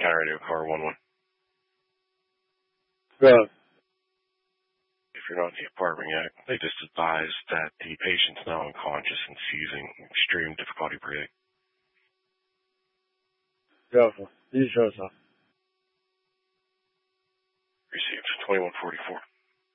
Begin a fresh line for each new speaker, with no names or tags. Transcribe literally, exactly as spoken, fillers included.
County Radio Car one one.
Yeah.
If you're not in the apartment yet, they just advise that the patient's now unconscious and seizing extreme difficulty breathing.
Beautiful. You show us up.
Received twenty-one forty-four.